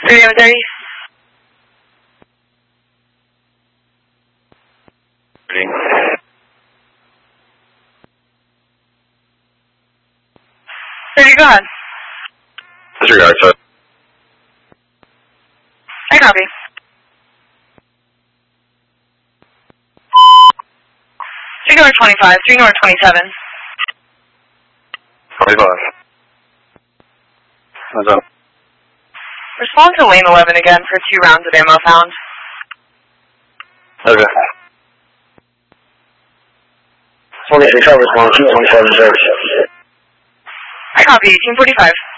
30. Go ahead. Disregard, sir. I copy. Singular 25, Singular 27. 25. What's up? Respond to lane 11 again for 2 rounds of ammo found. Okay. 26, I'll respond to 27 service. I copy, Team 45.